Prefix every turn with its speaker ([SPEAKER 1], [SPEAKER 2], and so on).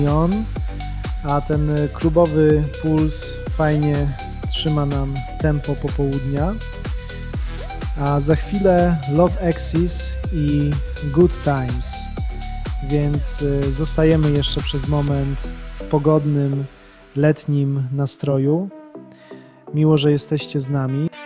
[SPEAKER 1] a ten klubowy puls fajnie trzyma nam tempo popołudnia. A za chwilę Love Axis i Good Times, więc zostajemy jeszcze przez moment w pogodnym, letnim nastroju. Miło, że jesteście z nami.